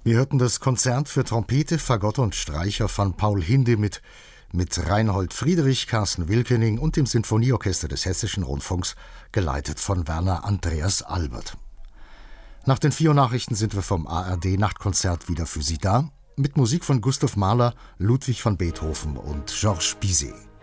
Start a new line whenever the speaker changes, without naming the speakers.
Wir hörten das Konzert für Trompete, Fagott und Streicher von Paul Hinde mit Reinhold Friedrich, Carsten Wilkening und dem Sinfonieorchester des Hessischen Rundfunks, geleitet von Werner Andreas Albert. Nach den 4 Nachrichten sind wir vom ARD-Nachtkonzert wieder für Sie da, mit Musik von Gustav Mahler, Ludwig van Beethoven und Georges Bizet.